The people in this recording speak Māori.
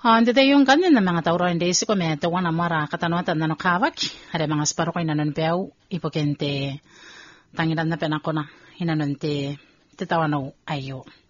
Hindi tayo yung kanyan na mga tauro hindi isi ko may tawa na mara katanuatan na no kawak. Ada mga sparo ko inanon peaw ipokente tangiran na penako na hinanon te titawa no ayo.